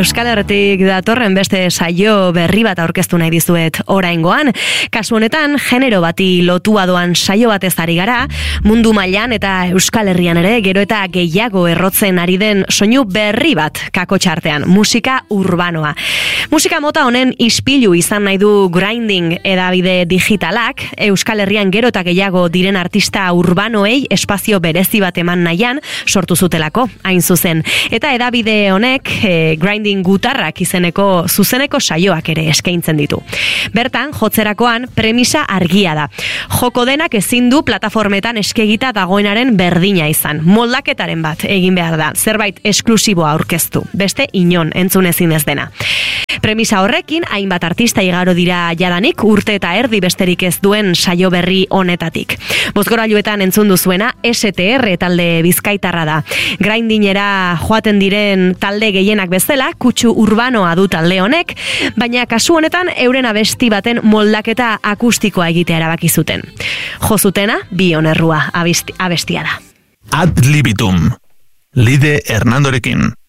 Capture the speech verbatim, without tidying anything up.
Euskal Herritik datorren beste saio berri bat aurkeztu nahi dizuet oraingoan. Kasu honetan, genero bati lotua doan saio batez ari gara, mundu mailan eta Euskal Herrian ere gero eta gehiago errotzen ari den soinu berri bat kakotxartean, musika urbanoa. Musika mota honen ispilu izan nahi du grinding edabide digitalak, Euskal Herrian gero eta gehiago diren artista urbanoei espazio berezi bat eman nahian sortu zutelako, hain zuzen. Eta edabide honek e, grinding gutarrak izeneko zuzeneko saioak ere eskaintzen ditu. Bertan, jotzerakoan premisa argia da. Joko denak ezin du plataformetan eskegita dagoenaren berdina izan. Moldaketaren bat egin behar da, zerbait esklusiboa aurkeztu, beste inon entzun ezin ez dena. Premisa horrekin, hainbat artista igaro dira jadanik, urte eta erdi besterik ez duen saio berri honetatik. Bozgorailuetan entzun duzuena S T R talde bizkaitarra da. Grindingera joaten diren talde gehienak bezala, kutsu urbanoa du talde honek, baina kasu honetan euren abesti baten moldaketa akustikoa egitea erabaki zuten. Jo zutena, bi onerrua abestia da. Ad libitum. Lide Hernandorekin.